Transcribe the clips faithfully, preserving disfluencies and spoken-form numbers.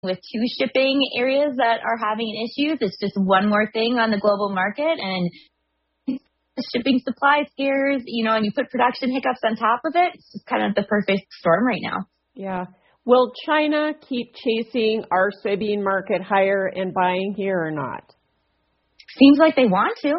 with two shipping areas that are having issues. It's just one more thing on the global market, and the shipping supply scares, you know, and you put production hiccups on top of it. It's just kind of the perfect storm right now. Yeah. Will China keep chasing our soybean market higher and buying here or not? Seems like they want to.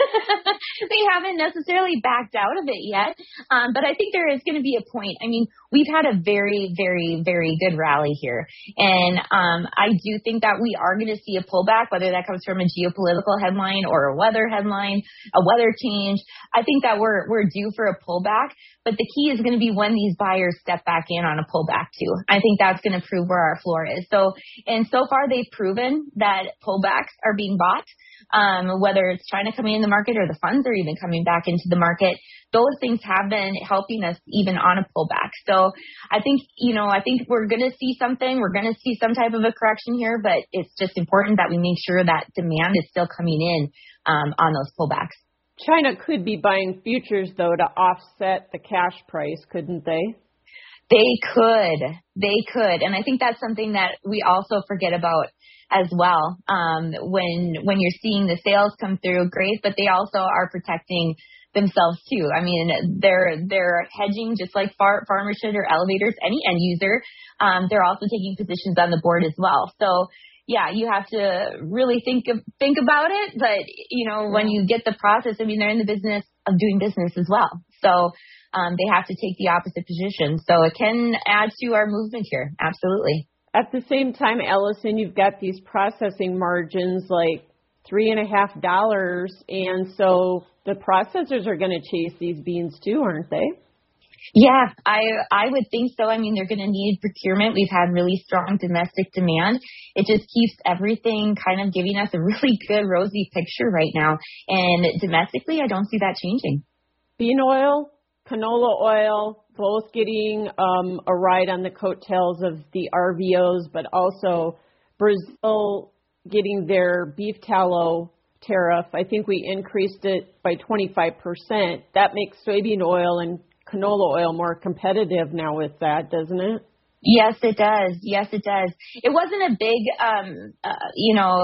They haven't necessarily backed out of it yet. Um, but I think there is going to be a point. I mean, we've had a very, very, very good rally here. And um, I do think that we are going to see a pullback, whether that comes from a geopolitical headline or a weather headline, a weather change. I think that we're we're due for a pullback. But the key is going to be when these buyers step back in on a pullback too. I think that's going to prove where our floor is. So, and so far they've proven that pullbacks are being bought. Um, whether it's China coming in the market or the funds are even coming back into the market, those things have been helping us even on a pullback. So I think, you know, I think we're going to see something. We're going to see some type of a correction here, but it's just important that we make sure that demand is still coming in um, on those pullbacks. China could be buying futures, though, to offset the cash price, couldn't they? They could. They could. And I think that's something that we also forget about as well. Um, when when you're seeing the sales come through, great, but they also are protecting themselves too. I mean, they're they're hedging just like far, farmers should, or elevators, any end user. Um, they're also taking positions on the board as well. So yeah, you have to really think of, think about it. But you know, when you get the process, I mean, they're in the business of doing business as well. So um, they have to take the opposite position. So it can add to our movement here. Absolutely. At the same time, Allison, you've got these processing margins like three and a half dollars, and so the processors are going to chase these beans too, aren't they? Yeah, I I would think so. I mean, they're going to need procurement. We've had really strong domestic demand. It just keeps everything kind of giving us a really good rosy picture right now. And domestically, I don't see that changing. Bean oil, canola oil, both getting um, a ride on the coattails of the R V Os, but also Brazil getting their beef tallow tariff. I think we increased it by twenty-five percent. That makes soybean oil and canola oil more competitive now with that, doesn't it? Yes, it does. Yes, it does. It wasn't a big, um, uh, you know,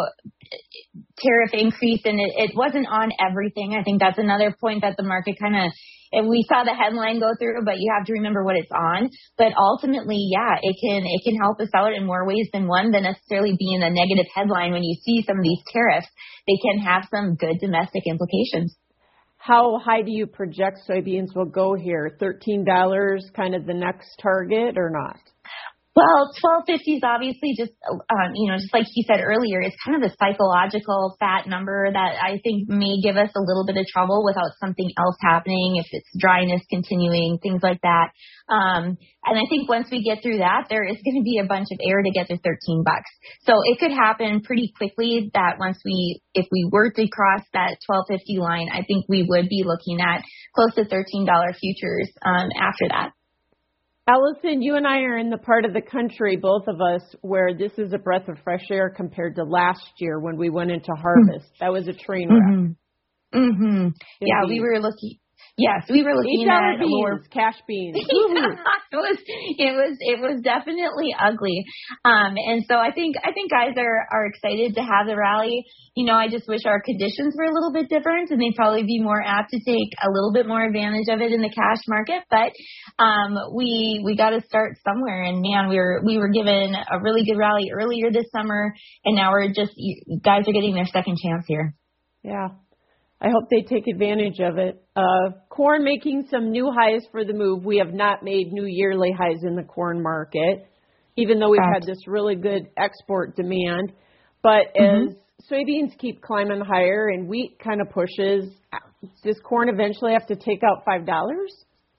tariff increase, and it, it wasn't on everything. I think that's another point that the market kind of, and we saw the headline go through, but you have to remember what it's on. But ultimately, yeah, it can it can help us out in more ways than one than necessarily being a negative headline. When you see some of these tariffs, they can have some good domestic implications. How high do you project soybeans will go here? thirteen dollars kind of the next target or not? Well, twelve fifty is obviously just, um, you know, just like he said earlier, it's kind of a psychological fat number that I think may give us a little bit of trouble without something else happening, if it's dryness continuing, things like that. Um, and I think once we get through that, there is going to be a bunch of air to get to thirteen bucks. So it could happen pretty quickly that once we, if we were to cross that twelve fifty line, I think we would be looking at close to thirteen dollars futures um, after that. Allison, you and I are in the part of the country, both of us, where this is a breath of fresh air compared to last year when we went into harvest. That was a train wreck. Mm-hmm. Mm-hmm. Yeah, we were looking. Yes, we were looking at beans, lower cash beans. Yeah, it was, it was, it was definitely ugly. Um, and so I think, I think guys are, are excited to have the rally. You know, I just wish our conditions were a little bit different, and they'd probably be more apt to take a little bit more advantage of it in the cash market. But um, we, we got to start somewhere. And man, we were, we were given a really good rally earlier this summer, and now we're just, guys are getting their second chance here. Yeah. I hope they take advantage of it. Uh, corn making some new highs for the move. We have not made new yearly highs in the corn market, even though we've had this really good export demand. But mm-hmm. as soybeans keep climbing higher and wheat kind of pushes, does corn eventually have to take out five dollars?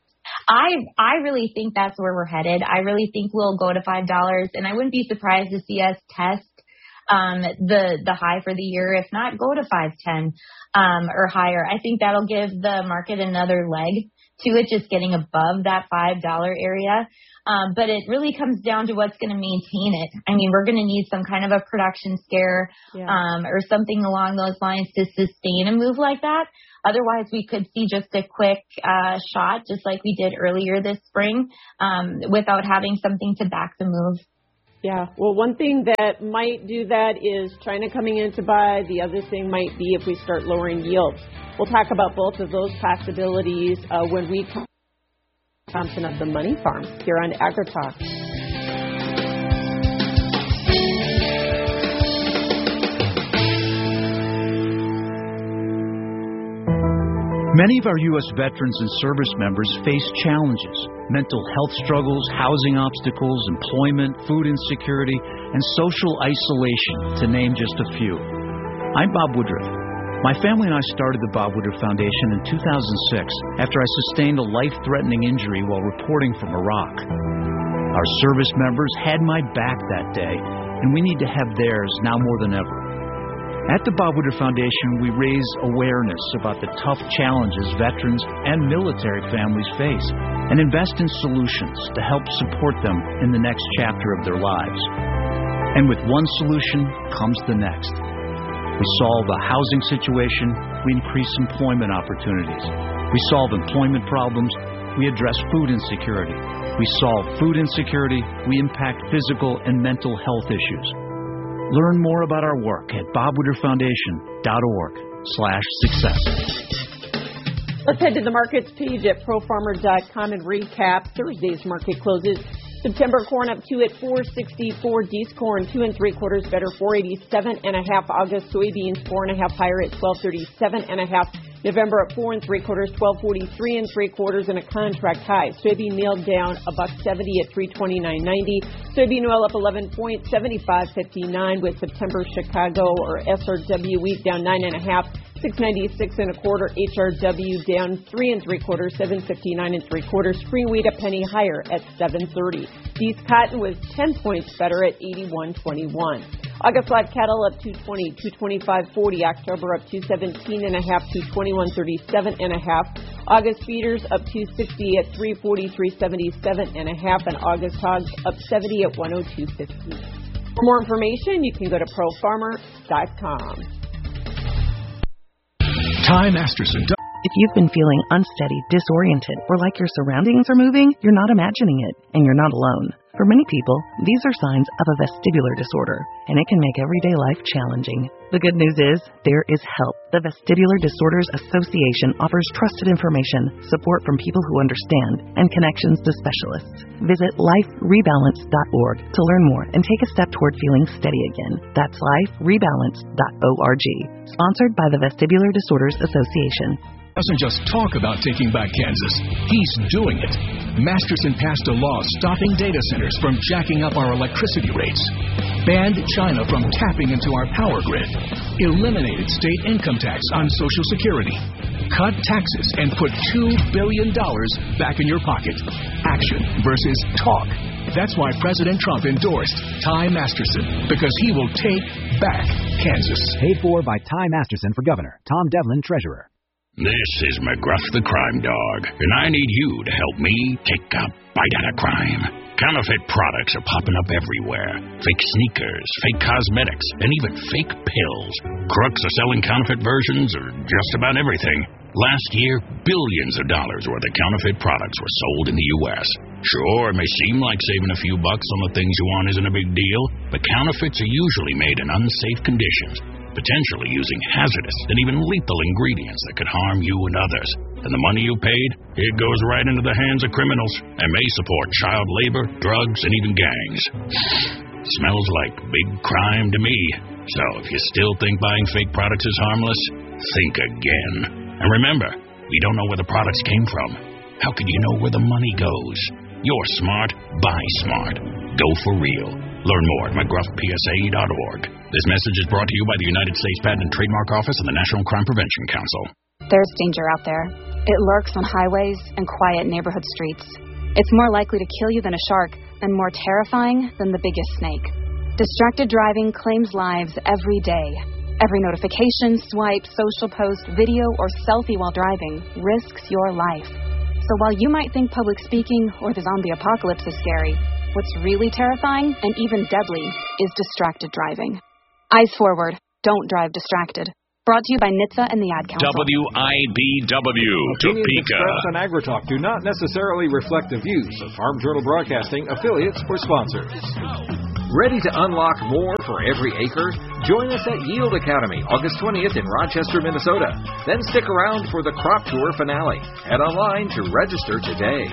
I I really think that's where we're headed. I really think we'll go to five dollars, and I wouldn't be surprised to see us test Um, the, the high for the year, if not go to five ten, um, or higher. I think that'll give the market another leg to it, just getting above that five dollars area. Um, but it really comes down to what's going to maintain it. I mean, we're going to need some kind of a production scare, yeah. um, or something along those lines to sustain a move like that. Otherwise, we could see just a quick, uh, shot, just like we did earlier this spring, um, without having something to back the move. Yeah. Well, one thing that might do that is China coming in to buy. The other thing might be if we start lowering yields. We'll talk about both of those possibilities uh, when we come to Thompson of the Money Farm here on AgriTalk. Many of our U S veterans and service members face challenges: mental health struggles, housing obstacles, employment, food insecurity, and social isolation, to name just a few. I'm Bob Woodruff. My family and I started the Bob Woodruff Foundation in two thousand six after I sustained a life-threatening injury while reporting from Iraq. Our service members had my back that day, and we need to have theirs now more than ever. At the Bob Woodruff Foundation, we raise awareness about the tough challenges veterans and military families face and invest in solutions to help support them in the next chapter of their lives. And with one solution comes the next. We solve a housing situation, we increase employment opportunities. We solve employment problems, we address food insecurity. We solve food insecurity, we impact physical and mental health issues. Learn more about our work at bobwoodrufffoundation.org slash success. Let's head to the markets page at pro farmer dot com and recap Thursday's market closes. September corn up two at four sixty-four. Dees corn two and three quarters better, four eighty-seven and a half. August soybeans four and a half higher at twelve thirty-seven and a half. November at four and three quarters, twelve forty-three and three quarters, and a contract high. Soybean meal down a buck seventy at three twenty-nine ninety. Soybean oil up eleven points, seventy-five fifty-nine, with September Chicago or S R W wheat down nine and a half, six ninety-six and a quarter. H R W down three and three quarters, seven fifty-nine and three quarters. Spring wheat a penny higher at seven thirty. Dees cotton was ten points better at eighty-one twenty-one. August live cattle up two twenty, two twenty-five forty. October up two seventeen and a half, two twenty-one thirty-seven and a half. August feeders up two sixty at three forty-three seventy-seven and a half, and August hogs up seventy at one oh two fifty. For more information, you can go to pro farmer dot com. Ty Masterson. If you've been feeling unsteady, disoriented, or like your surroundings are moving, you're not imagining it, and you're not alone. For many people, these are signs of a vestibular disorder, and it can make everyday life challenging. The good news is, there is help. The Vestibular Disorders Association offers trusted information, support from people who understand, and connections to specialists. Visit life rebalance dot org to learn more and take a step toward feeling steady again. That's life rebalance dot org. Sponsored by the Vestibular Disorders Association. Doesn't just talk about taking back Kansas. He's doing it. Masterson passed a law stopping data centers from jacking up our electricity rates, banned China from tapping into our power grid, eliminated state income tax on Social Security, cut taxes, and put two billion dollars back in your pocket. Action versus talk. That's why President Trump endorsed Ty Masterson, because he will take back Kansas. Paid for by Ty Masterson for governor, Tom Devlin, treasurer. This is McGruff the Crime Dog, and I need you to help me take a bite out of crime. Counterfeit products are popping up everywhere. Fake sneakers, fake cosmetics, and even fake pills. Crooks are selling counterfeit versions of just about everything. Last year, billions of dollars worth of counterfeit products were sold in the U S Sure, it may seem like saving a few bucks on the things you want isn't a big deal, but counterfeits are usually made in unsafe conditions, potentially using hazardous and even lethal ingredients that could harm you and others. And the money you paid, it goes right into the hands of criminals and may support child labor, drugs, and even gangs. Smells like big crime to me. So if you still think buying fake products is harmless, think again. And remember, we don't know where the products came from. How can you know where the money goes? You're smart, buy smart. Go for real. Learn more at mcgruff p s a dot org. This message is brought to you by the United States Patent and Trademark Office and the National Crime Prevention Council. There's danger out there. It lurks on highways and quiet neighborhood streets. It's more likely to kill you than a shark, and more terrifying than the biggest snake. Distracted driving claims lives every day. Every notification, swipe, social post, video, or selfie while driving risks your life. So while you might think public speaking or the zombie apocalypse is scary, what's really terrifying and even deadly is distracted driving. Eyes forward. Don't drive distracted. Brought to you by N H T S A and the Ad Council. W I B W, Opinions Topeka. expressed on AgriTalk do not necessarily reflect the views of Farm Journal Broadcasting, affiliates, or sponsors. Ready to unlock more for every acre? Join us at Yield Academy August twentieth in Rochester, Minnesota. Then stick around for the Crop Tour finale. Head online to register today.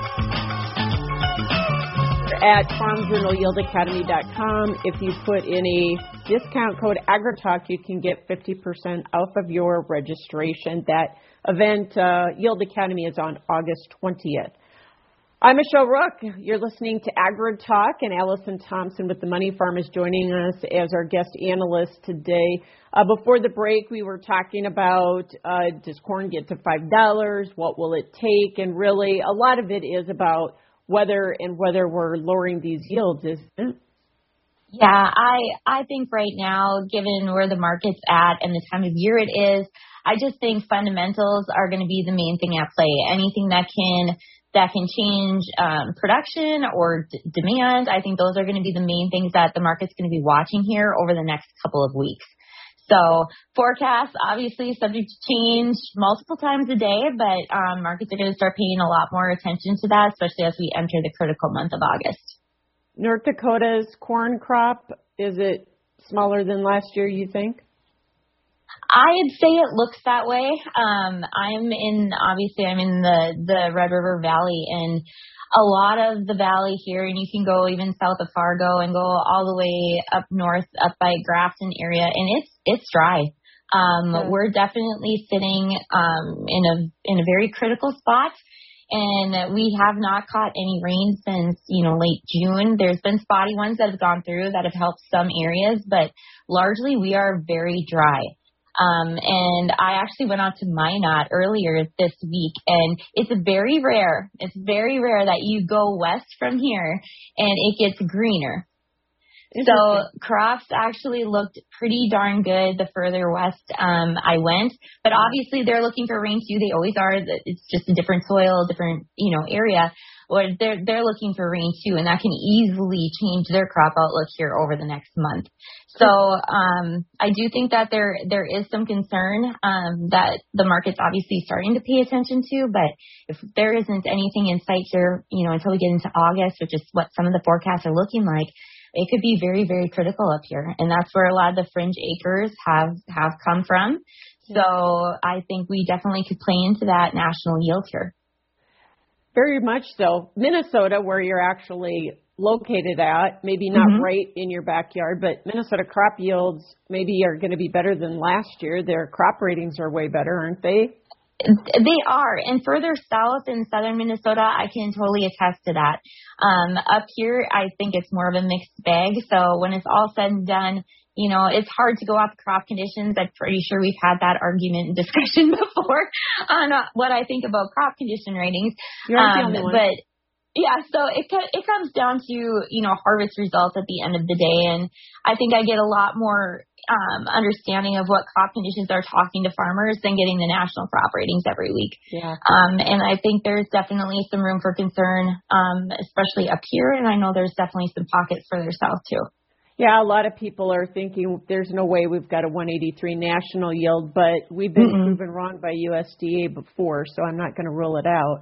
At farm journal yield academy dot com, if you put in a discount code AgriTalk, you can get fifty percent off of your registration. That event, uh, Yield Academy, is on August twentieth. I'm Michelle Rook. You're listening to AgriTalk, and Allison Thompson with the Money Farm is joining us as our guest analyst today. Uh, before the break, we were talking about uh, does corn get to five dollars? What will it take? And really, a lot of it is about whether and whether we're lowering these yields, isn't it? Yeah, I I think right now, given where the market's at and the time of year it is, I just think fundamentals are going to be the main thing at play. Anything that can that can change um, production or d- demand, I think those are going to be the main things that the market's going to be watching here over the next couple of weeks. So forecasts, obviously, subject to change multiple times a day, but um, markets are going to start paying a lot more attention to that, especially as we enter the critical month of August. North Dakota's corn crop, is it smaller than last year, you think? I'd say it looks that way. Um, I'm in, obviously, I'm in the, the Red River Valley, and a lot of the valley here, and you can go even south of Fargo and go all the way up north, up by Grafton area, and it's it's dry. Um, yeah. We're definitely sitting um, in a in a very critical spot, and we have not caught any rain since you know late June. There's been spotty ones that have gone through that have helped some areas, but largely we are very dry. Um, and I actually went out to Minot earlier this week, and it's very rare, it's very rare that you go west from here and it gets greener. So crops actually looked pretty darn good the further west um, I went, but obviously they're looking for rain too. They always are. It's just a different soil, different, you know, area. Or they're they're looking for rain too, and that can easily change their crop outlook here over the next month. So um, I do think that there there is some concern um, that the market's obviously starting to pay attention to, but if there isn't anything in sight here, you know, until we get into August, which is what some of the forecasts are looking like, it could be very, very critical up here, and that's where a lot of the fringe acres have have come from. So I think we definitely could play into that national yield here. Very much so. Minnesota, where you're actually located at, maybe not mm-hmm. right in your backyard, but Minnesota crop yields maybe are going to be better than last year. Their crop ratings are way better, aren't they? They are. And further south in southern Minnesota, I can totally attest to that. Um, up here, I think it's more of a mixed bag. So when it's all said and done, you know, it's hard to go off crop conditions. I'm pretty sure we've had that argument and discussion before on uh, what I think about crop condition ratings. You're um, the only one. But yeah, so it it comes down to, you know, harvest results at the end of the day. And I think I get a lot more um, understanding of what crop conditions are talking to farmers than getting the national crop ratings every week. Yeah. Um, and I think there's definitely some room for concern, um, especially up here. And I know there's definitely some pockets further south too. Yeah, a lot of people are thinking there's no way we've got a one eighty-three national yield, but we've been mm-hmm. proven wrong by U S D A before, so I'm not going to rule it out.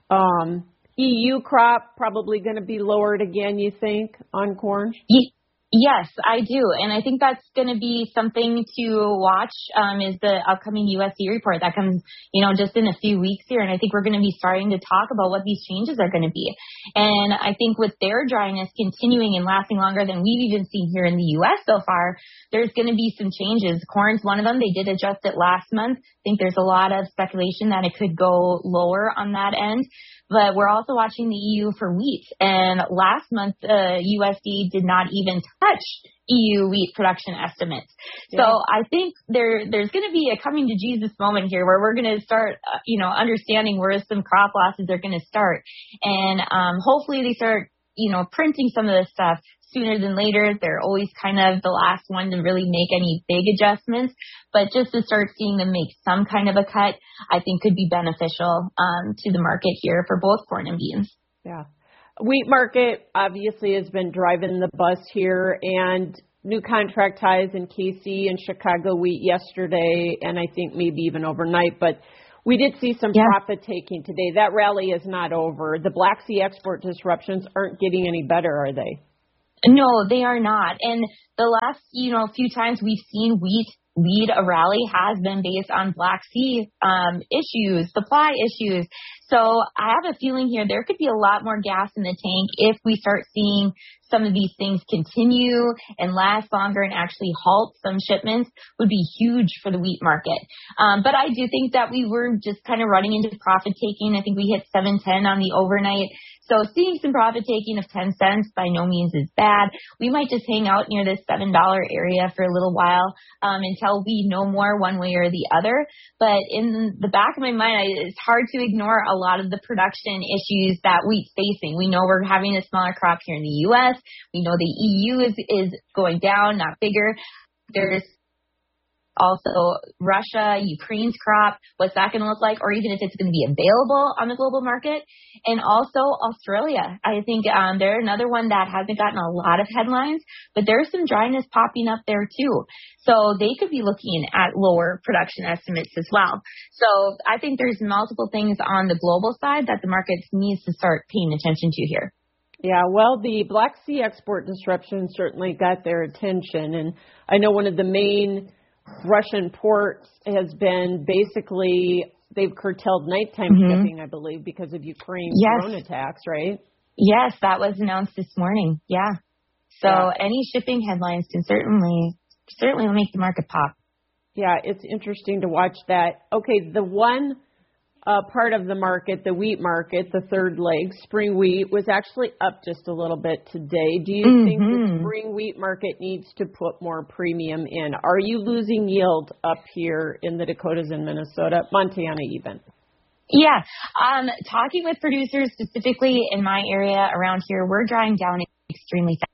Um, E U crop probably going to be lowered again, you think, on corn? Ye- Yes, I do. And I think that's going to be something to watch um, is the upcoming U S D A report that comes, you know, just in a few weeks here. And I think we're going to be starting to talk about what these changes are going to be. And I think with their dryness continuing and lasting longer than we've even seen here in the U S so far, there's going to be some changes. Corn's one of them. They did adjust it last month. I think there's a lot of speculation that it could go lower on that end. But we're also watching the E U for wheat. And last month, uh, U S D A did not even touch E U wheat production estimates. Yeah. So I think there there's going to be a coming to Jesus moment here where we're going to start, uh, you know, understanding where some crop losses are going to start. And um, hopefully they start, you know, printing some of this stuff sooner than later. They're always kind of the last one to really make any big adjustments. But just to start seeing them make some kind of a cut, I think could be beneficial um, to the market here for both corn and beans. Yeah. Wheat market obviously has been driving the bus here, and new contract highs in K C and Chicago wheat yesterday, and I think maybe even overnight. But we did see some yeah. profit taking today. That rally is not over. The Black Sea export disruptions aren't getting any better, are they? No, they are not. And the last, you know, few times we've seen wheat lead a rally has been based on Black Sea um, issues, supply issues. So I have a feeling here there could be a lot more gas in the tank if we start seeing some of these things continue and last longer and actually halt some shipments would be huge for the wheat market. Um, but I do think that we were just kind of running into profit taking. I think we hit seven ten on the overnight. So seeing some profit taking of ten cents by no means is bad. We might just hang out near this seven dollar area for a little while um, until we know more one way or the other. But in the back of my mind, I, it's hard to ignore a lot of the production issues that wheat's facing. We know we're having a smaller crop here in the U S. We know the E U is, is going down, not bigger. There's also Russia, Ukraine's crop, what's that going to look like, or even if it's going to be available on the global market. And also Australia. I think um, they're another one that hasn't gotten a lot of headlines, but there's some dryness popping up there too. So they could be looking at lower production estimates as well. So I think there's multiple things on the global side that the market needs to start paying attention to here. Yeah, well, the Black Sea export disruption certainly got their attention. And I know one of the main Russian ports has been basically, they've curtailed nighttime mm-hmm. shipping, I believe, because of Ukraine's yes. drone attacks, right? Yes, that was announced this morning. Yeah. So yeah. any shipping headlines can certainly, certainly make the market pop. Yeah, it's interesting to watch that. Okay, the one uh, part of the market, the wheat market, the third leg, spring wheat, was actually up just a little bit today. Do you mm-hmm. think the spring wheat market needs to put more premium in? Are you losing yield up here in the Dakotas and Minnesota, Montana even? Yeah. Um, talking with producers specifically in my area around here, we're drying down extremely fast.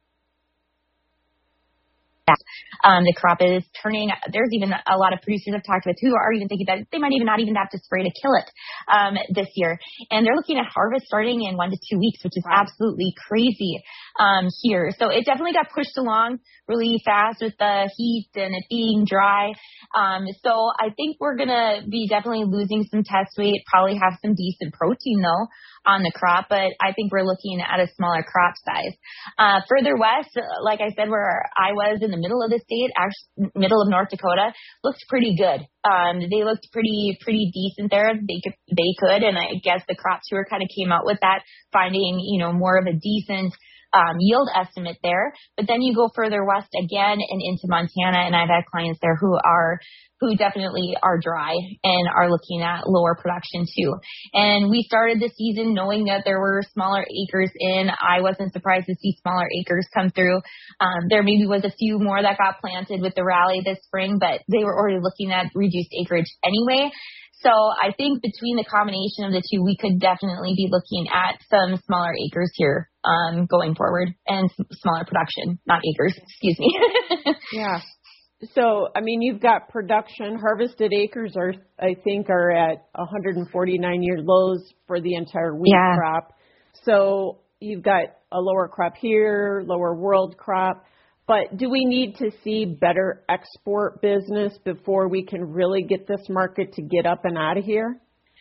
Um, the crop is turning. There's even a lot of producers I've talked with who are even thinking that they might even not even have to spray to kill it um, this year. And they're looking at harvest starting in one to two weeks, which is absolutely crazy um, here. So it definitely got pushed along really fast with the heat and it being dry. Um, so I think we're going to be definitely losing some test weight, probably have some decent protein though on the crop, but I think we're looking at a smaller crop size. Uh, further west, like I said, where I was in the middle of the state, actually middle of North Dakota, looked pretty good. Um, they looked pretty, pretty decent there. They could, they could, and I guess the crop tour kind of came out with that, finding, you know, more of a decent Um, yield estimate there. But then you go further west again and into Montana, and I've had clients there who are who definitely are dry and are looking at lower production too. And we started the season knowing that there were smaller acres in. I wasn't surprised to see smaller acres come through. Um, there maybe was a few more that got planted with the rally this spring, but they were already looking at reduced acreage anyway. So I think between the combination of the two, we could definitely be looking at some smaller acres here um, going forward and smaller production, not acres, excuse me. Yeah. So, I mean, you've got production. Harvested acres are, I think, are at one hundred forty-nine year lows for the entire wheat yeah. crop. So you've got a lower crop here, lower world crop. But do we need to see better export business before we can really get this market to get up and out of here?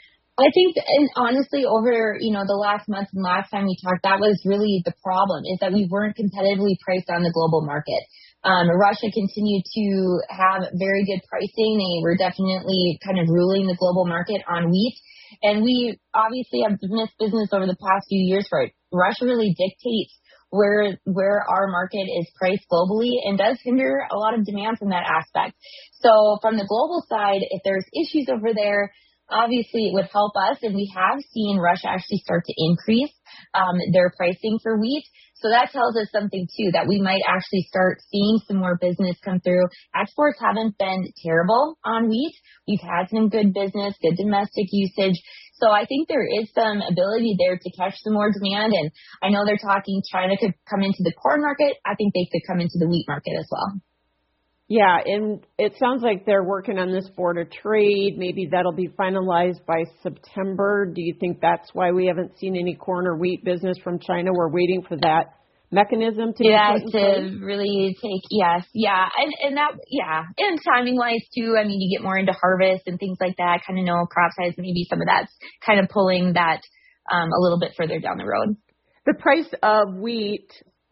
I think, and honestly, over, you know, the last month and last time we talked, that was really the problem, is that we weren't competitively priced on the global market. Um, Russia continued to have very good pricing. They were definitely kind of ruling the global market on wheat. And we obviously have missed business over the past few years for it. Russia really dictates where where our market is priced globally and does hinder a lot of demand from that aspect. So from the global side, if there's issues over there, obviously it would help us. And we have seen Russia actually start to increase um, their pricing for wheat. So that tells us something, too, that we might actually start seeing some more business come through. Exports haven't been terrible on wheat. We've had some good business, good domestic usage. So I think there is some ability there to catch some more demand. And I know they're talking China could come into the corn market. I think they could come into the wheat market as well. Yeah, and it sounds like they're working on this board of trade. Maybe that'll be finalized by September. Do you think that's why we haven't seen any corn or wheat business from China? We're waiting for that mechanism to yeah, be put in to place? really take, yes, yeah. And, and that, yeah. And timing-wise, too, I mean, you get more into harvest and things like that, kind of know crop size, maybe some of that's kind of pulling that um, a little bit further down the road. The price of wheat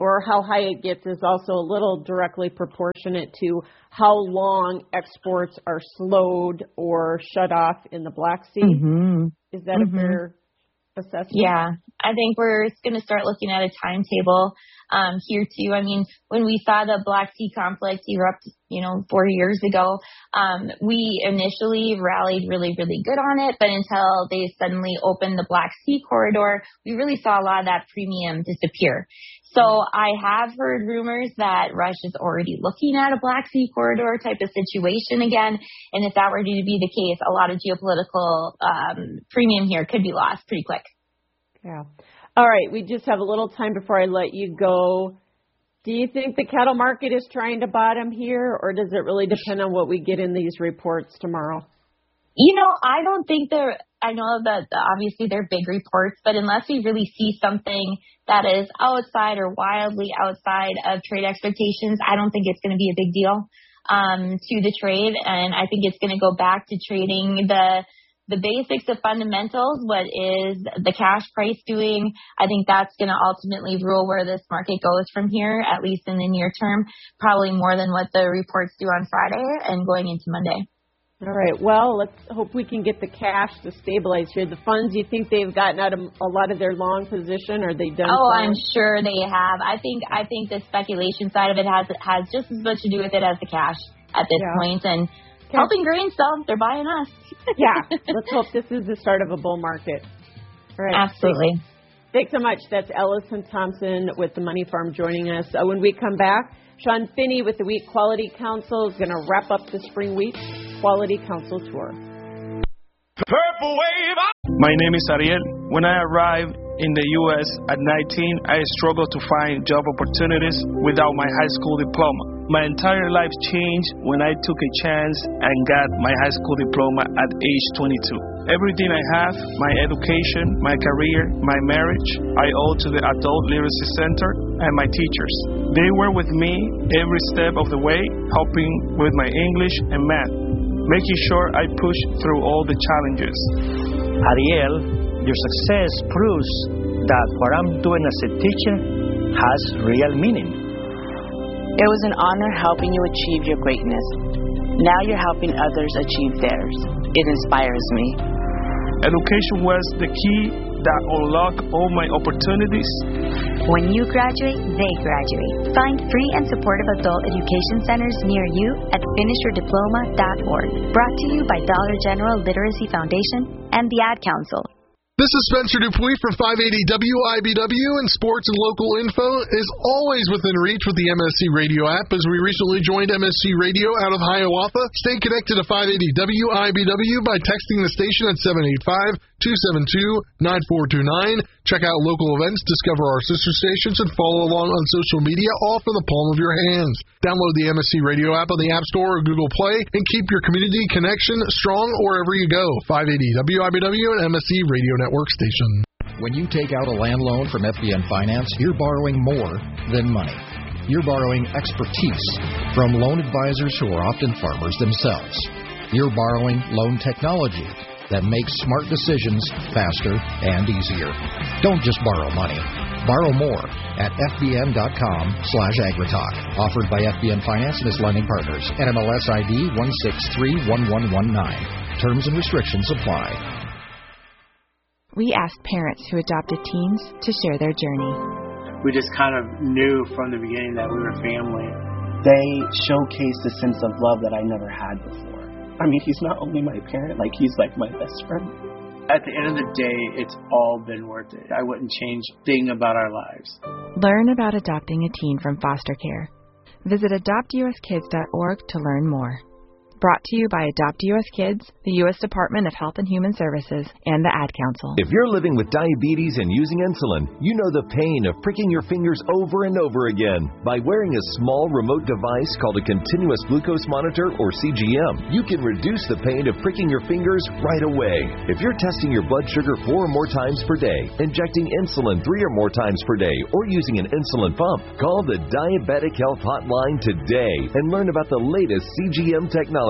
or how high it gets is also a little directly proportionate to how long exports are slowed or shut off in the Black Sea. Mm-hmm. Is that mm-hmm. a fair assessment? Yeah, I think we're going to start looking at a timetable um, here too. I mean, when we saw the Black Sea conflict erupt, you know, four years ago, um, we initially rallied really, really good on it, but until they suddenly opened the Black Sea corridor, we really saw a lot of that premium disappear. So I have heard rumors that Russia is already looking at a Black Sea corridor type of situation again. And if that were to be the case, a lot of geopolitical um, premium here could be lost pretty quick. Yeah. All right. We just have a little time before I let you go. Do you think the cattle market is trying to bottom here, or does it really depend on what we get in these reports tomorrow? You know, I don't think they're, I know that obviously they're big reports, but unless we really see something that is outside or wildly outside of trade expectations, I don't think it's going to be a big deal um, to the trade. And I think it's going to go back to trading the the basics of fundamentals. What is the cash price doing? I think that's going to ultimately rule where this market goes from here, at least in the near term, probably more than what the reports do on Friday and going into Monday. All right. Well, let's hope we can get the cash to stabilize here. The funds, you think they've gotten out of a lot of their long position? Are they done? Oh, selling? I'm sure they have. I think I think the speculation side of it has has just as much to do with it as the cash at this yeah. point. And okay. helping grains, though, they're buying us. Yeah. Let's hope this is the start of a bull market. All right. Absolutely. Thanks, Thanks so much. That's Allison Thompson with the Money Farm joining us. Uh, when we come back, Sean Finney with the Wheat Quality Council is going to wrap up the Spring Wheat Quality Council tour. Purple wave. My name is Ariel. When I arrived in the U S at nineteen, I struggled to find job opportunities without my high school diploma. My entire life changed when I took a chance and got my high school diploma at age twenty-two. Everything I have, my education, my career, my marriage, I owe to the Adult Literacy Center and my teachers. They were with me every step of the way, helping with my English and math, making sure I push through all the challenges. Ariel, your success proves that what I'm doing as a teacher has real meaning. It was an honor helping you achieve your greatness. Now you're helping others achieve theirs. It inspires me. Education was the key that unlocked all my opportunities. When you graduate, they graduate. Find free and supportive adult education centers near you at finish your diploma dot org. Brought to you by Dollar General Literacy Foundation and the Ad Council. This is Spencer Dupuis from five eighty W I B W, and sports and local info is always within reach with the M S C Radio app, as we recently joined M S C Radio out of Hiawatha. Stay connected to five eighty W I B W by texting the station at seven eight five, two seven two, nine four two nine. Check out local events, discover our sister stations, and follow along on social media, all from the palm of your hands. Download the M S C Radio app on the App Store or Google Play, and keep your community connection strong wherever you go. five eighty W I B W and M S C Radio Network station. When you take out a land loan from F B N Finance, you're borrowing more than money. You're borrowing expertise from loan advisors who are often farmers themselves. You're borrowing loan technology that makes smart decisions faster and easier. Don't just borrow money. Borrow more at F B N dot com slash AgriTalk. Offered by F B N Finance and its lending partners. N M L S I D one six three one one one nine. Terms and restrictions apply. We asked parents who adopted teens to share their journey. We just kind of knew from the beginning that we were family. They showcased a sense of love that I never had before. I mean, he's not only my parent, like, he's like my best friend. At the end of the day, it's all been worth it. I wouldn't change a thing about our lives. Learn about adopting a teen from foster care. Visit adopt U S kids dot org to learn more. Brought to you by Adopt U S Kids, the U S Department of Health and Human Services, and the Ad Council. If you're living with diabetes and using insulin, you know the pain of pricking your fingers over and over again. By wearing a small remote device called a continuous glucose monitor, or C G M, you can reduce the pain of pricking your fingers right away. If you're testing your blood sugar four or more times per day, injecting insulin three or more times per day, or using an insulin pump, call the Diabetic Health Hotline today and learn about the latest C G M technology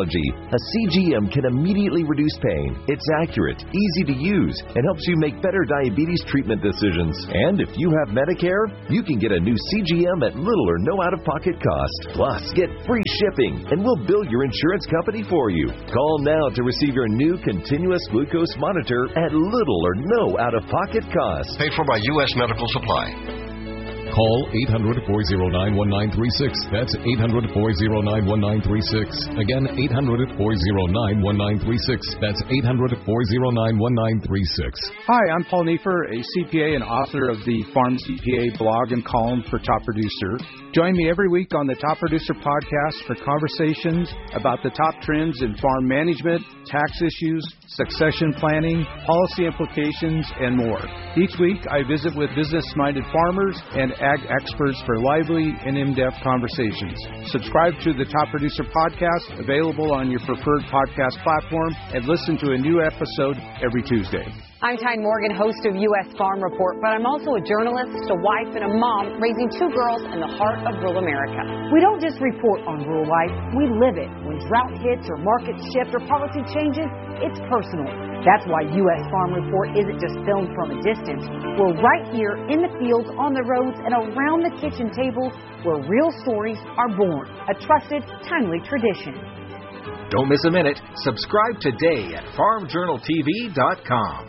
technology. A C G M can immediately reduce pain. It's accurate, easy to use, and helps you make better diabetes treatment decisions. And if you have Medicare, you can get a new C G M at little or no out-of-pocket cost. Plus, get free shipping, and we'll bill your insurance company for you. Call now to receive your new continuous glucose monitor at little or no out-of-pocket cost. Paid for by U S Medical Supply. Call eight hundred, four oh nine, one nine three six. That's eight hundred, four oh nine, one nine three six. Again, eight hundred, four oh nine, one nine three six. That's eight hundred, four oh nine, one nine three six. Hi, I'm Paul Neefer, a C P A and author of the Farm C P A blog and column for Top Producer. Join me every week on the Top Producer podcast for conversations about the top trends in farm management, tax issues, succession planning, policy implications, and more. Each week, I visit with business-minded farmers and ag experts for lively and in-depth conversations. Subscribe to the Top Producer podcast, available on your preferred podcast platform, and listen to a new episode every Tuesday. I'm Tyne Morgan, host of U S Farm Report, but I'm also a journalist, a wife, and a mom raising two girls in the heart of rural America. We don't just report on rural life, we live it. When drought hits or markets shift or policy changes, it's personal. That's why U S Farm Report isn't just filmed from a distance. We're right here in the fields, on the roads, and around the kitchen tables where real stories are born. A trusted, timely tradition. Don't miss a minute. Subscribe today at farm journal t v dot com.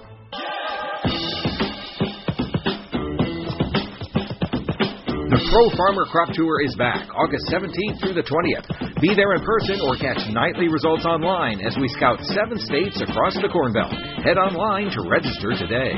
The Pro Farmer Crop Tour is back, August seventeenth through the twentieth. Be there in person or catch nightly results online as we scout seven states across the Corn Belt. Head online to register today.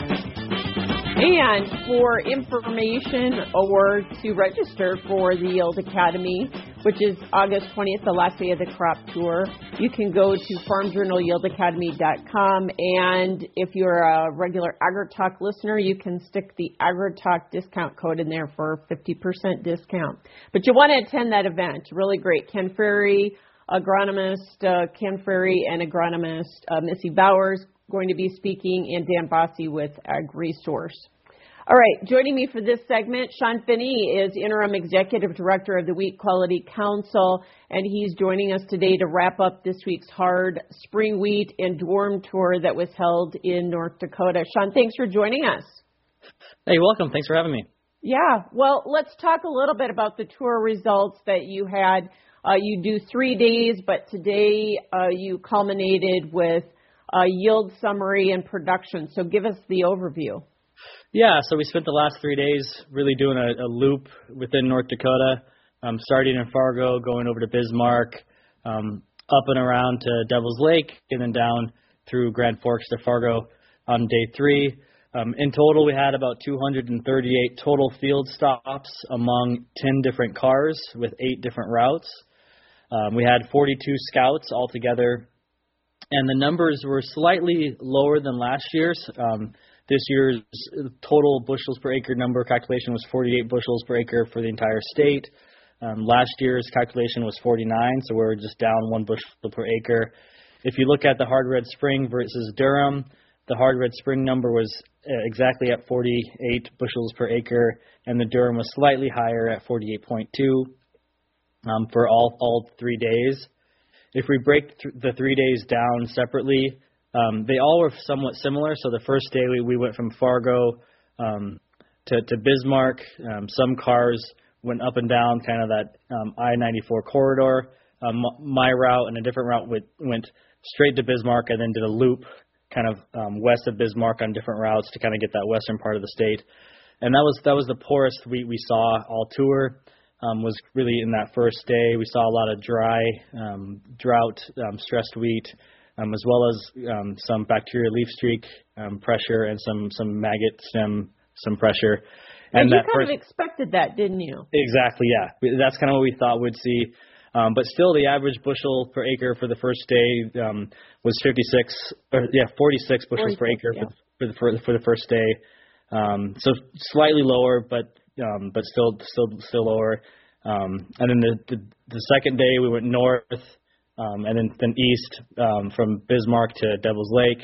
And for information or to register for the Yield Academy, which is August twentieth, the last day of the crop tour, you can go to farm journal yield academy dot com. And if you're a regular AgriTalk listener, you can stick the AgriTalk discount code in there for fifty percent discount. But you want to attend that event. Really great. Ken Ferry, agronomist uh, Ken Ferry, and agronomist uh, Missy Bowers going to be speaking, and Dan Bossy with Ag Resource. All right, joining me for this segment, Sean Finney is Interim Executive Director of the Wheat Quality Council, and he's joining us today to wrap up this week's hard spring wheat and Dwarm tour that was held in North Dakota. Sean, thanks for joining us. Hey, welcome. Thanks for having me. Yeah, well, let's talk a little bit about the tour results that you had. Uh, you do three days, but today uh, you culminated with a yield summary and production. So give us the overview. Yeah, so we spent the last three days really doing a, a loop within North Dakota, um, starting in Fargo, going over to Bismarck, um, up and around to Devil's Lake, and then down through Grand Forks to Fargo on day three. Um, in total, we had about two hundred thirty-eight total field stops among ten different cars with eight different routes. Um, we had forty-two scouts altogether, and the numbers were slightly lower than last year's. Um, This year's total bushels per acre number calculation was forty-eight bushels per acre for the entire state. Um, last year's calculation was forty-nine, so we were just down one bushel per acre. If you look at the hard red spring versus Durham, the hard red spring number was exactly at forty-eight bushels per acre, and the Durham was slightly higher at forty-eight point two um, for all, all three days. If we break th- the three days down separately, Um, they all were somewhat similar. So the first day we, we went from Fargo um, to, to Bismarck. Um, some cars went up and down kind of that um, I ninety-four corridor. Um, my route and a different route went, went straight to Bismarck and then did a loop kind of um, west of Bismarck on different routes to kind of get that western part of the state. And that was that was the poorest wheat we saw all tour. Um, was really in that first day. We saw a lot of dry, um, drought, um, stressed wheat. Um, as well as um, some bacterial leaf streak um, pressure and some, some maggot stem some pressure. And, and you that kind first, of expected that, didn't you? Exactly, yeah. That's kind of what we thought we'd see. Um, but still, the average bushel per acre for the first day um, was fifty-six, or yeah, forty-six bushels per acre yeah. for, the, for, the, for the first day. Um, so slightly lower, but um, but still still still lower. Um, and then the, the the second day we went north. Um, and then, then east um, from Bismarck to Devil's Lake.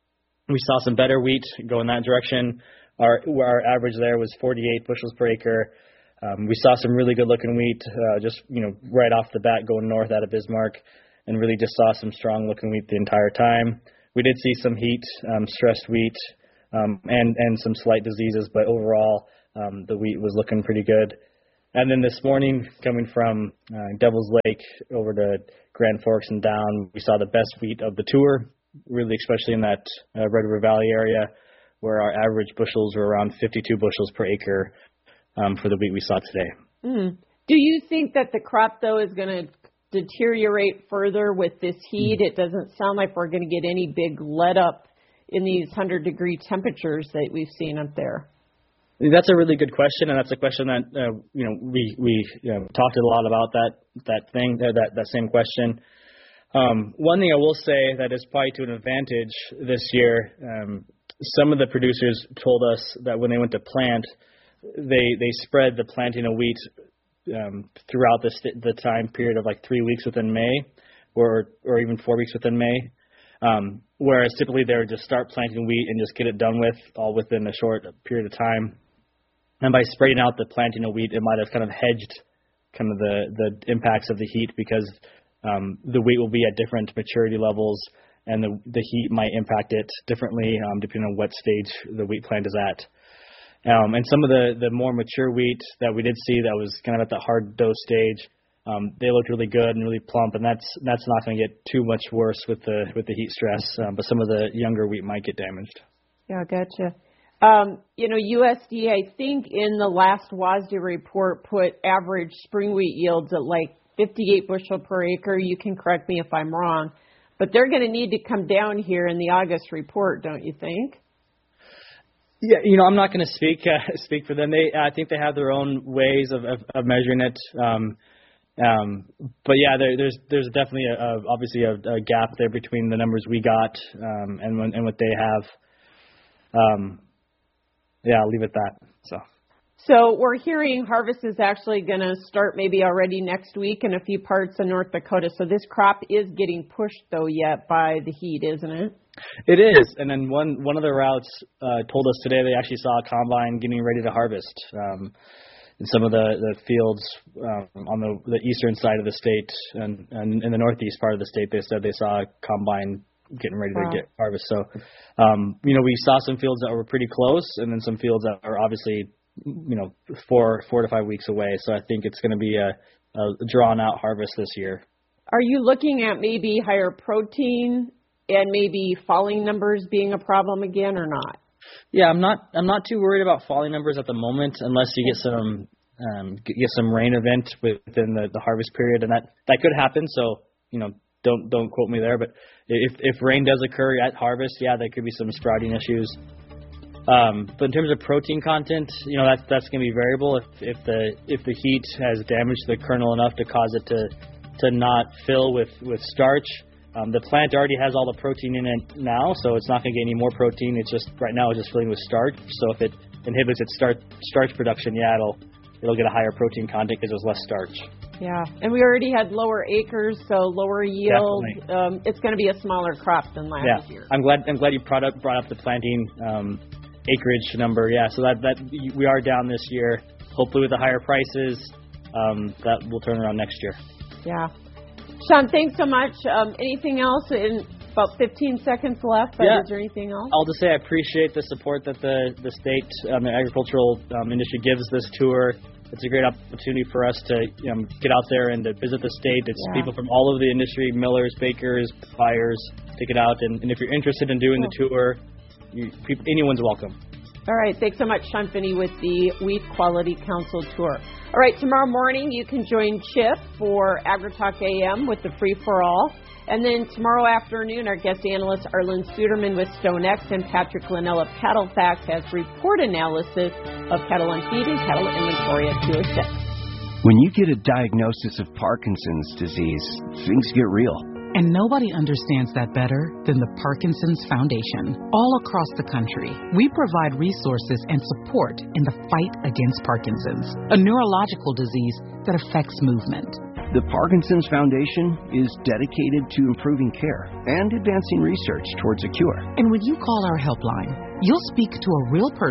We saw some better wheat go in that direction. Our our average there was forty-eight bushels per acre. Um, we saw some really good-looking wheat uh, just, you know, right off the bat going north out of Bismarck. and really just saw some strong looking wheat the entire time. We did see some heat, um, stressed wheat, um, and, and some slight diseases, but overall um, the wheat was looking pretty good. And then this morning, coming from uh, Devil's Lake over to Grand Forks and down, we saw the best wheat of the tour, really especially in that uh, Red River Valley area, where our average bushels were around fifty-two bushels per acre um, for the wheat we saw today. Mm. Do you think that the crop, though, is going to deteriorate further with this heat? Mm. It doesn't sound like we're going to get any big let up in these one hundred degree temperatures that we've seen up there. That's a really good question, and that's a question that uh, you know we we you know, talked a lot about that that thing uh, that that same question. Um, one thing I will say that is probably to an advantage this year. Um, some of the producers told us that when they went to plant, they they spread the planting of wheat um, throughout the st- the time period of like three weeks within May, or or even four weeks within May. Um, whereas typically they would just start planting wheat and just get it done with all within a short period of time. And by spreading out the planting of wheat, it might have kind of hedged kind of the, the impacts of the heat, because um, the wheat will be at different maturity levels, and the, the heat might impact it differently um, depending on what stage the wheat plant is at. Um, and some of the, the more mature wheat that we did see that was kind of at the hard dough stage, um, they looked really good and really plump, and that's that's not going to get too much worse with the with the heat stress. Um, but some of the younger wheat might get damaged. Yeah, gotcha. Um, you know, U S D A, I think in the last WASDE report, put average spring wheat yields at like fifty-eight bushel per acre. You can correct me if I'm wrong, but they're going to need to come down here in the August report, don't you think? Yeah, you know, I'm not going to speak uh, speak for them. They, I think they have their own ways of, of, of measuring it. Um, um, but yeah, there, there's there's definitely a, a, obviously a, a gap there between the numbers we got um, and when, and what they have. Um, Yeah, I'll leave it at that. So, so we're hearing harvest is actually going to start maybe already next week in a few parts of North Dakota. So this crop is getting pushed, though, yet by the heat, isn't it? It is. And then one one of the routes uh, told us today they actually saw a combine getting ready to harvest. Um, in some of the, the fields um, on the, the eastern side of the state and, and in the northeast part of the state, they said they saw a combine getting ready wow. to get harvest. So, um, you know, we saw some fields that were pretty close, and then some fields that are obviously, you know, four four to five weeks away. So I think it's going to be a, a drawn out harvest this year. Are you looking at maybe higher protein and maybe falling numbers being a problem again, or not? Yeah, I'm not. I'm not too worried about falling numbers at the moment, unless you get some um, get some rain event within the, the harvest period, and that that could happen. So, you know. Don't don't quote me there, but if if rain does occur at harvest, yeah, there could be some sprouting issues. Um, but in terms of protein content, you know, that's that's going to be variable. If if the if the heat has damaged the kernel enough to cause it to to not fill with with starch, um, the plant already has all the protein in it now, so it's not going to get any more protein. It's just right now it's just filling with starch. So if it inhibits its starch starch production, yeah, it'll it'll get a higher protein content because there's less starch. Yeah, and we already had lower acres, so lower yield. Um, it's going to be a smaller crop than last yeah. year. I'm glad. I'm glad you brought up brought up the planting um, acreage number. Yeah, so that that we are down this year. Hopefully, with the higher prices, um, that will turn around next year. Yeah, Sean, thanks so much. Um, anything else in about fifteen seconds left? Yeah. Is there anything else? I'll just say I appreciate the support that the the state, um, the agricultural um, industry gives this tour. It's a great opportunity for us to you know, get out there and to visit the state. It's yeah. people from all over the industry, millers, bakers, buyers, take it out. And, and if you're interested in doing cool. the tour, you, people, anyone's welcome. All right. Thanks so much, Sean Finney, with the Wheat Quality Council Tour. All right. Tomorrow morning, you can join Chip for AgriTalk A M with the Free for All. And then tomorrow afternoon, our guest analyst Arlen Suderman with StoneX and Patrick Linnell of Cattle Facts has report analysis of cattle on feed and cattle inventory at two oh six. When you get a diagnosis of Parkinson's disease, things get real. And nobody understands that better than the Parkinson's Foundation. All across the country, we provide resources and support in the fight against Parkinson's, a neurological disease that affects movement. The Parkinson's Foundation is dedicated to improving care and advancing research towards a cure. And when you call our helpline, you'll speak to a real person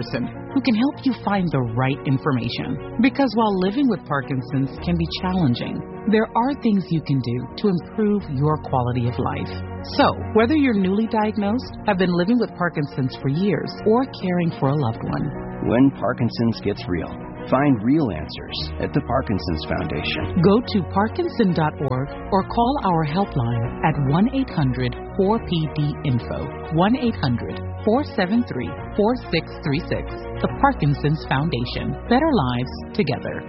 who can help you find the right information. Because while living with Parkinson's can be challenging, there are things you can do to improve your quality of life. So, whether you're newly diagnosed, have been living with Parkinson's for years, or caring for a loved one, when Parkinson's gets real, find real answers at the Parkinson's Foundation. Go to parkinson dot org or call our helpline at one eight hundred four P D info, one eight hundred four seven three four six three six. The Parkinson's Foundation. Better lives together.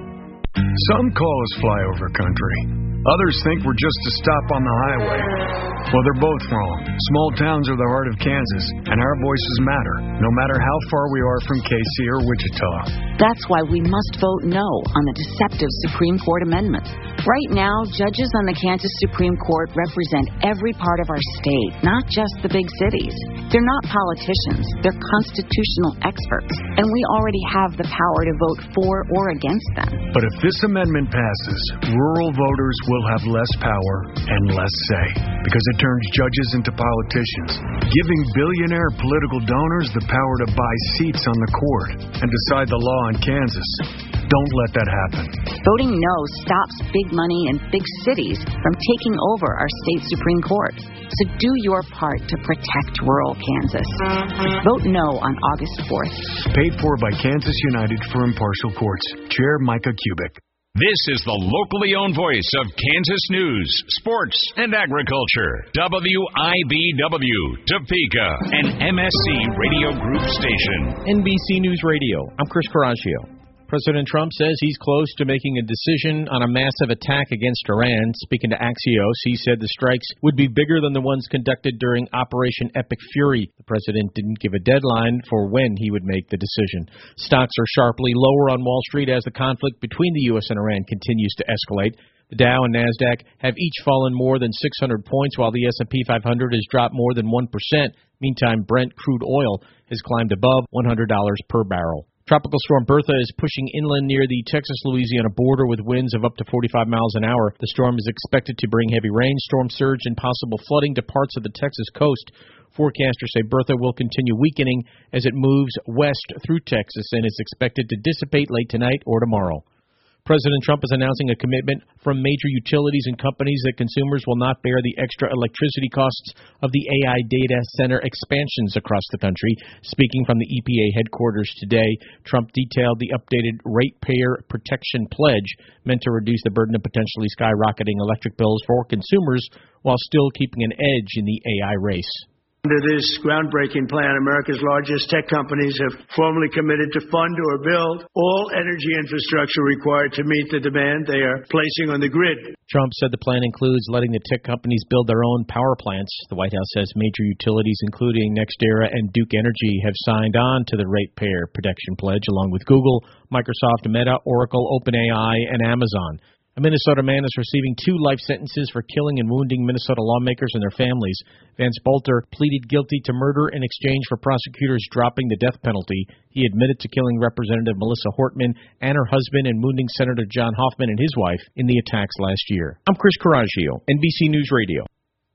Some call us flyover country. Others think we're just a stop on the highway. Well, they're both wrong. Small towns are the heart of Kansas, and our voices matter, no matter how far we are from K C or Wichita. That's why we must vote no on the deceptive Supreme Court amendment. Right now, judges on the Kansas Supreme Court represent every part of our state, not just the big cities. They're not politicians. They're constitutional experts, and we already have the power to vote for or against them. But if this amendment passes, rural voters will have less power and less say, because it turns judges into politicians, giving billionaire political donors the power to buy seats on the court and decide the law in Kansas. Don't let that happen. Voting no stops big money and big cities from taking over our state Supreme Court. So do your part to protect rural Kansas. Vote no on August fourth. Paid for by Kansas United for Impartial Courts. Chair Micah Kubik. This is the locally owned voice of Kansas news, sports, and agriculture. W I B W, Topeka, an M S C Radio Group station. N B C News Radio. I'm Chris Coraggio. President Trump says he's close to making a decision on a massive attack against Iran. Speaking to Axios, he said the strikes would be bigger than the ones conducted during Operation Epic Fury. The president didn't give a deadline for when he would make the decision. Stocks are sharply lower on Wall Street as the conflict between the U S and Iran continues to escalate. The Dow and NASDAQ have each fallen more than six hundred points, while the S and P five hundred has dropped more than one percent. Meantime, Brent crude oil has climbed above one hundred dollars per barrel. Tropical storm Bertha is pushing inland near the Texas-Louisiana border with winds of up to forty-five miles an hour. The storm is expected to bring heavy rain, storm surge, and possible flooding to parts of the Texas coast. Forecasters say Bertha will continue weakening as it moves west through Texas and is expected to dissipate late tonight or tomorrow. President Trump is announcing a commitment from major utilities and companies that consumers will not bear the extra electricity costs of the A I data center expansions across the country. Speaking from the E P A headquarters today, Trump detailed the updated ratepayer protection pledge meant to reduce the burden of potentially skyrocketing electric bills for consumers while still keeping an edge in the A I race. Under this groundbreaking plan, America's largest tech companies have formally committed to fund or build all energy infrastructure required to meet the demand they are placing on the grid. Trump said the plan includes letting the tech companies build their own power plants. The White House says major utilities, including NextEra and Duke Energy, have signed on to the ratepayer protection pledge, along with Google, Microsoft, Meta, Oracle, OpenAI, and Amazon. A Minnesota man is receiving two life sentences for killing and wounding Minnesota lawmakers and their families. Vance Bolter pleaded guilty to murder in exchange for prosecutors dropping the death penalty. He admitted to killing Representative Melissa Hortman and her husband and wounding Senator John Hoffman and his wife in the attacks last year. I'm Chris Coraggio, N B C News Radio.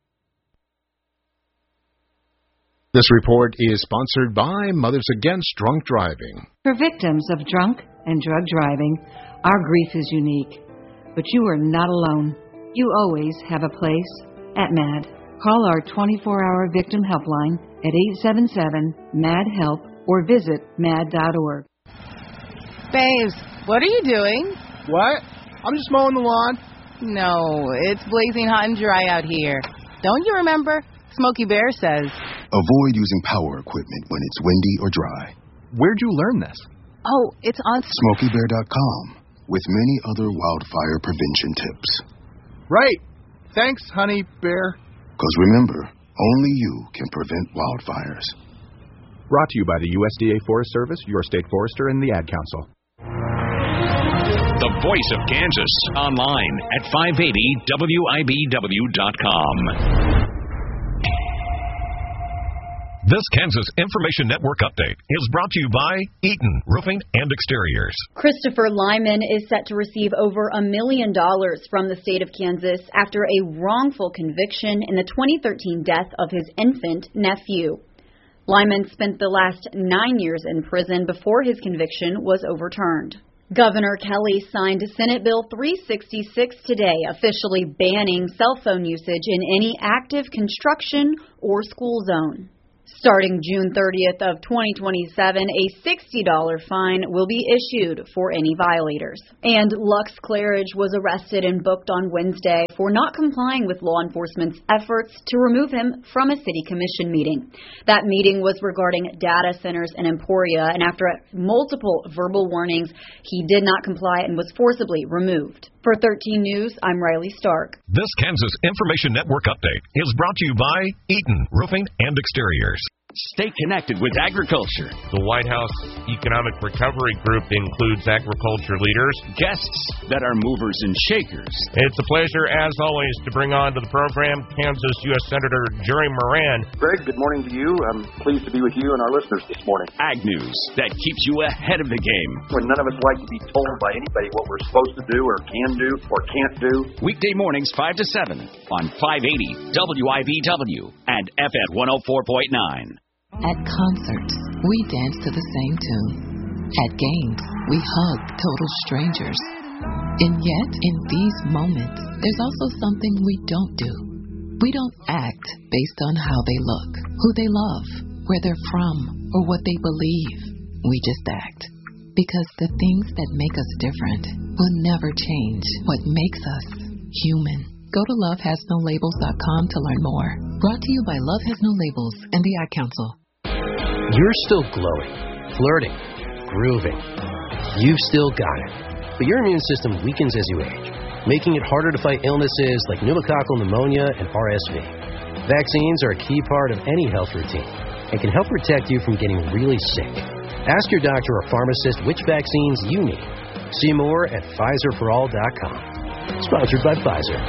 This report is sponsored by Mothers Against Drunk Driving. For victims of drunk and drug driving, our grief is unique. But you are not alone. You always have a place at MAD. Call our twenty-four hour victim helpline at eight seven seven, M A D, HELP or visit mad dot org. Babes, what are you doing? What? I'm just mowing the lawn. No, it's blazing hot and dry out here. Don't you remember? Smokey Bear says, avoid using power equipment when it's windy or dry. Where'd you learn this? Oh, it's on smokey bear dot com. With many other wildfire prevention tips. Right. Thanks, honey bear. Because remember, only you can prevent wildfires. Brought to you by the U S D A Forest Service, your state forester, and the Ad Council. The Voice of Kansas, online at five eighty W I B W dot com. This Kansas Information Network update is brought to you by Eaton Roofing and Exteriors. Christopher Lyman is set to receive over a million dollars from the state of Kansas after a wrongful conviction in the twenty thirteen death of his infant nephew. Lyman spent the last nine years in prison before his conviction was overturned. Governor Kelly signed Senate Bill three sixty-six today, officially banning cell phone usage in any active construction or school zone. Starting June thirtieth of twenty twenty-seven, a sixty dollars fine will be issued for any violators. And Lux Claridge was arrested and booked on Wednesday for not complying with law enforcement's efforts to remove him from a city commission meeting. That meeting was regarding data centers in Emporia, and after multiple verbal warnings, he did not comply and was forcibly removed. For thirteen News, I'm Riley Stark. This Kansas Information Network update is brought to you by Eaton Roofing and Exteriors. Stay connected with agriculture. The White House Economic Recovery Group includes agriculture leaders, guests that are movers and shakers. It's a pleasure, as always, to bring on to the program Kansas U S Senator Jerry Moran. Greg, good morning to you. I'm pleased to be with you and our listeners this morning. Ag news that keeps you ahead of the game. When none of us like to be told by anybody what we're supposed to do or can do or can't do. Weekday mornings five to seven on five eighty W I B W and F M one oh four point nine. At concerts, we dance to the same tune. At games, we hug total strangers. And yet, in these moments, there's also something we don't do. We don't act based on how they look, who they love, where they're from, or what they believe. We just act. Because the things that make us different will never change what makes us human. Go to love has no labels dot com to learn more. Brought to you by Love Has No Labels and the Ad Council. You're still glowing, flirting, grooving. You've still got it. But your immune system weakens as you age, making it harder to fight illnesses like pneumococcal pneumonia and R S V. Vaccines are a key part of any health routine and can help protect you from getting really sick. Ask your doctor or pharmacist which vaccines you need. See more at Pfizer for all dot com. Sponsored by Pfizer.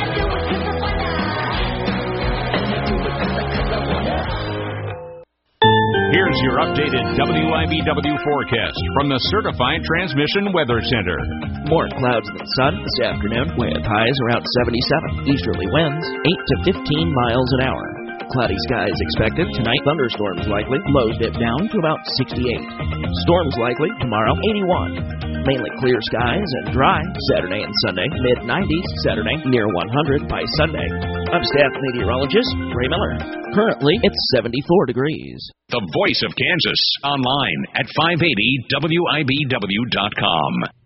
Here's your updated W I B W forecast from the Certified Transmission Weather Center. More clouds than sun this afternoon, with highs around seventy-seven. Easterly winds eight to fifteen miles an hour. Cloudy skies expected tonight. Thunderstorms likely. Lows dip down to about sixty-eight. Storms likely tomorrow, eighty-one. Mainly clear skies and dry Saturday and Sunday. mid nineties Saturday, near one hundred by Sunday. I'm staff meteorologist Ray Miller. Currently, it's seventy-four degrees. The Voice of Kansas, online at five eighty W I B W dot com.